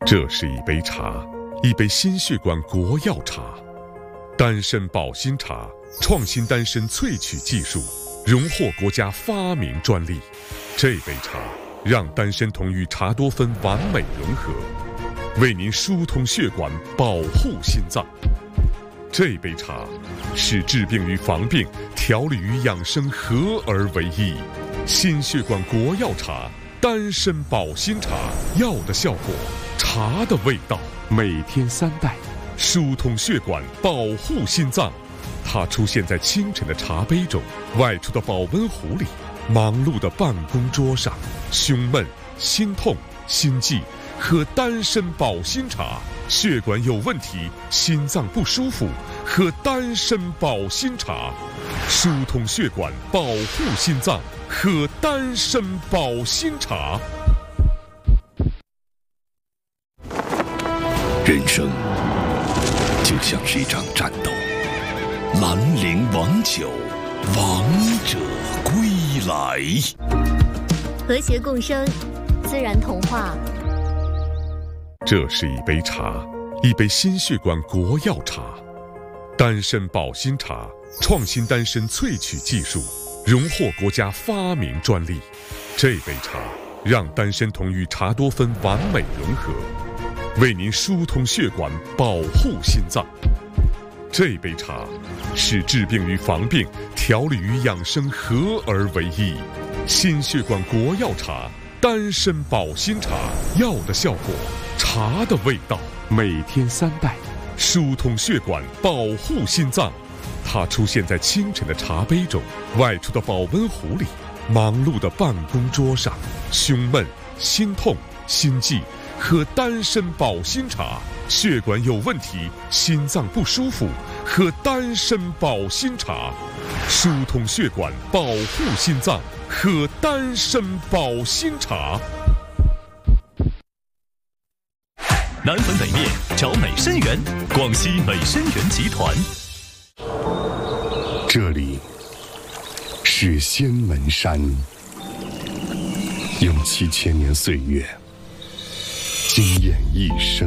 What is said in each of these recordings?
这是一杯茶，一杯心血管国药茶，丹参保心茶，创新丹参萃取技术，荣获国家发明专利。这杯茶让丹参酮与茶多酚完美融合，为您疏通血管，保护心脏。这杯茶是治病与防病、调理与养生合而为一。心血管国药茶，丹参保心茶，药的效果，茶的味道，每天3袋，疏通血管，保护心脏。它出现在清晨的茶杯中，外出的保温壶里，忙碌的办公桌上。胸闷、心痛、心悸，喝丹参保心茶；血管有问题、心脏不舒服，喝丹参保心茶。疏通血管，保护心脏，喝丹参保心茶。 人生就像是一场战斗，兰陵王酒，王者归来。 和谐共生，自然童话。 这是一杯茶，一杯心血管国药茶，丹参保心茶，创新丹参萃取技术，荣获国家发明专利。这杯茶让丹参酮与茶多酚完美融合，为您疏通血管，保护心脏。这杯茶是治病与防病、调理与养生合而为一。心血管国药茶，丹参保心茶，药的效果，茶的味道，每天3袋，疏通血管，保护心脏。它出现在清晨的茶杯中，外出的保温壶里，忙碌的办公桌上。胸闷、心痛、心悸，喝丹参保心茶；血管有问题、心脏不舒服，喝丹参保心茶。疏通血管，保护心脏，喝丹参保心茶。 南汾北面找美参园，广西美参园集团。 这里是仙门山，用7000年岁月惊艳一生。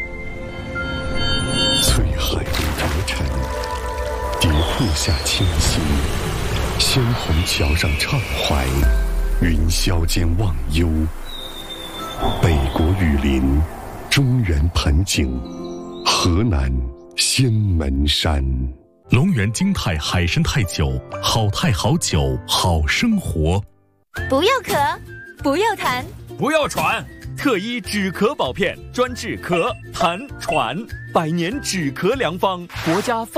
翠海中折尘，蝶瀑下清新，鲜红桥上畅怀，云霄间忘忧。北国雨林，中原盆景，河南仙门山。 龙源京泰海参泰酒，好泰好酒好生活。 不要咳，不要痰， 不要喘，特医止咳保片，专治咳、痰、喘，100年止咳良方，国家发